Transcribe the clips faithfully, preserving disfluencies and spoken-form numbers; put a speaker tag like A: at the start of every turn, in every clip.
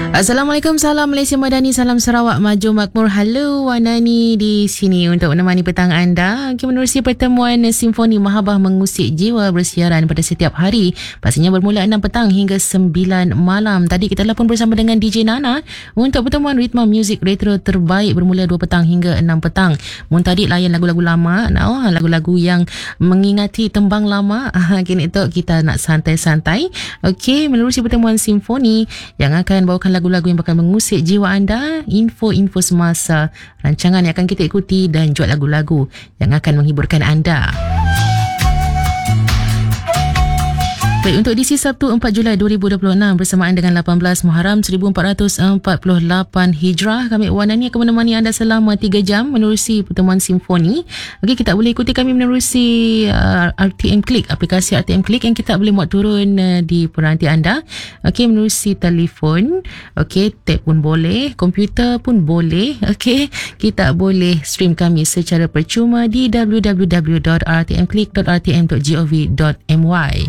A: Assalamualaikum, salam Malaysia Madani, salam Sarawak Maju Makmur. Halo, Wanani di sini untuk menemani petang anda. Okay, menerusi pertemuan Simfoni Mahabah Mengusik Jiwa bersiaran pada setiap hari. Pastinya bermula enam petang hingga sembilan malam. Tadi kita telah pun bersama dengan D J Nana untuk pertemuan ritma muzik retro terbaik bermula dua petang hingga enam petang. Mun tadi layan lagu-lagu lama, oh, lagu-lagu yang mengingati tembang lama. Kini tu kita nak santai-santai. Okey, menerusi pertemuan Simfoni yang akan bawakan lagu-lagu yang bakal mengusik jiwa anda, info-info semasa, rancangan yang akan kita ikuti dan juga lagu-lagu yang akan menghiburkan anda. Baik, untuk edisi Sabtu empat Julai dua ribu dua puluh enam bersamaan dengan lapan belas Muharram seribu empat ratus empat puluh lapan Hijrah, kami Wanani akan menemani anda selama tiga jam menerusi pertemuan Simfoni. Okey, kita boleh ikuti kami menerusi uh, R T M Click, aplikasi R T M Click yang kita boleh muat turun uh, di peranti anda. Okey, menerusi telefon, okey, tab pun boleh, komputer pun boleh. Okey, kita boleh stream kami secara percuma di w w w dot r t m click dot r t m dot gov dot m y.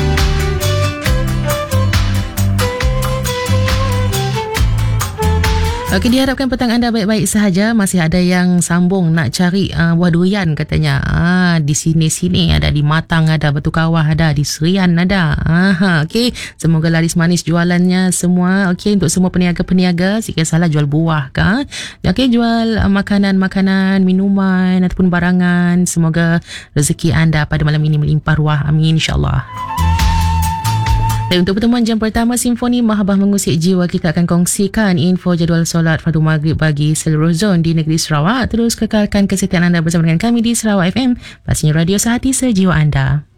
A: Okey, diharapkan petang anda baik-baik sahaja. Masih ada yang sambung nak cari uh, buah durian katanya. Ah, di sini-sini ada, di Matang ada, Batu Kawah ada, di Serian ada. Ah, okey, semoga laris manis jualannya semua. Okey, untuk semua peniaga-peniaga, sikit salah jual buah kah? Okey, jual uh, makanan-makanan, minuman ataupun barangan. Semoga rezeki anda pada malam ini melimpah ruah. Amin, insya-Allah. Dan untuk pertemuan jam pertama Simfoni Mahabah Mengusik Jiwa, kita akan kongsikan info jadual solat fardu maghrib bagi seluruh zon di negeri Sarawak. Terus kekalkan kesetiaan anda bersama dengan kami di Sarawak F M, pastinya radio sehati sejiwa anda.